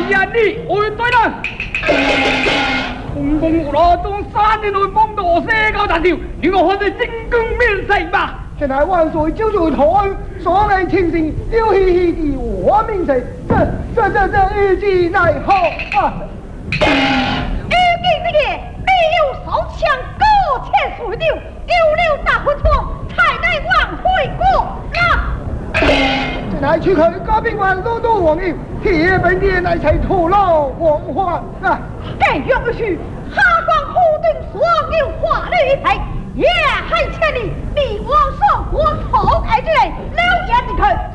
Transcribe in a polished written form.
眼里会对人。公公我老中3年内帮到我社交大条，你我看在精工面世吧。 现在万岁就在台，所谓情形要嘻嘻的我面世，这日子乃好啊！ 如今这个没有手枪，搁浅水流，有了大婚窗，才乃晚会过啊！ 现在去看高宾馆多多王爷，铁本店乃才徒劳王法啊！ 该样不许，哈光虎顶所有华丽一派，也还千里，比王上国头开之类，老眼子看。